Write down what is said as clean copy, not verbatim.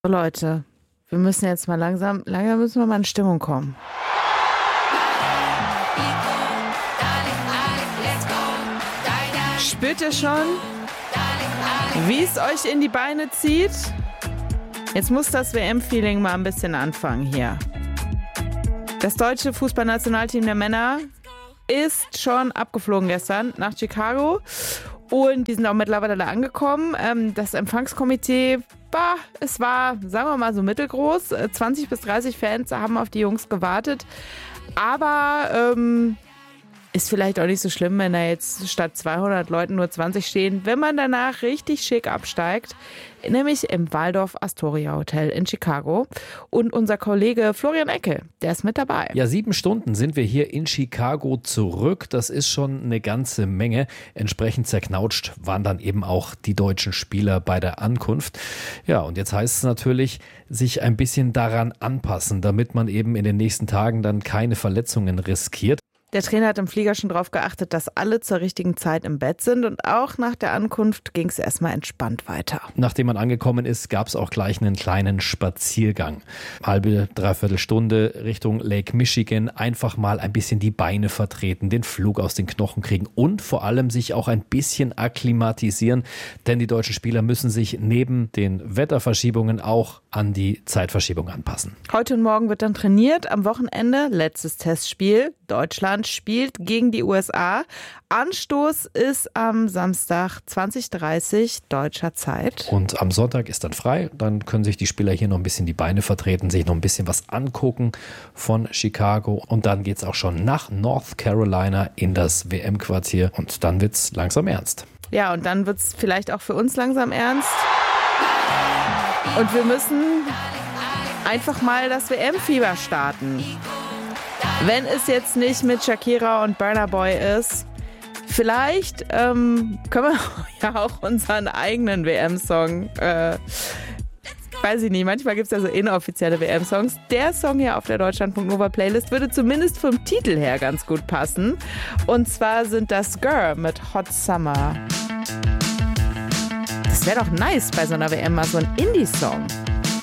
So, Leute, wir müssen jetzt mal langsam müssen wir mal in Stimmung kommen. Spürt ihr schon, wie es euch in die Beine zieht? Jetzt muss das WM-Feeling mal ein bisschen anfangen hier. Das deutsche Fußballnationalteam der Männer ist schon abgeflogen gestern nach Chicago und die sind auch mittlerweile da angekommen. Das Empfangskomitee, es war, sagen wir mal, so mittelgroß. 20 bis 30 Fans haben auf die Jungs gewartet. Aber ist vielleicht auch nicht so schlimm, wenn da jetzt statt 200 Leuten nur 20 stehen, wenn man danach richtig schick absteigt, nämlich im Waldorf Astoria Hotel in Chicago. Und unser Kollege Florian Ecke, der ist mit dabei. Ja, 7 Stunden sind wir hier in Chicago zurück. Das ist schon eine ganze Menge. Entsprechend zerknautscht waren dann eben auch die deutschen Spieler bei der Ankunft. Ja, und jetzt heißt es natürlich, sich ein bisschen daran anpassen, damit man eben in den nächsten Tagen dann keine Verletzungen riskiert. Der Trainer hat im Flieger schon darauf geachtet, dass alle zur richtigen Zeit im Bett sind und auch nach der Ankunft ging es erstmal entspannt weiter. Nachdem man angekommen ist, gab es auch gleich einen kleinen Spaziergang. Halbe, dreiviertel Stunde Richtung Lake Michigan, einfach mal ein bisschen die Beine vertreten, den Flug aus den Knochen kriegen und vor allem sich auch ein bisschen akklimatisieren, denn die deutschen Spieler müssen sich neben den Wetterverschiebungen auch an die Zeitverschiebung anpassen. Heute und morgen wird dann trainiert, am Wochenende letztes Testspiel. Deutschland spielt gegen die USA. Anstoß ist am Samstag 20:30 deutscher Zeit. Und am Sonntag ist dann frei. Dann können sich die Spieler hier noch ein bisschen die Beine vertreten, sich noch ein bisschen was angucken von Chicago. Und dann geht es auch schon nach North Carolina in das WM-Quartier. Und dann wird es langsam ernst. Ja, und dann wird es vielleicht auch für uns langsam ernst. Und wir müssen einfach mal das WM-Fieber starten. Wenn es jetzt nicht mit Shakira und Burna Boy ist, vielleicht können wir ja auch unseren eigenen WM-Song, weiß ich nicht, manchmal gibt es ja so inoffizielle WM-Songs. Der Song hier auf der Deutschlandfunk-Nova-Playlist würde zumindest vom Titel her ganz gut passen. Und zwar sind das Girl mit Hot Summer. Das wäre doch nice bei so einer WM, mal so ein Indie-Song.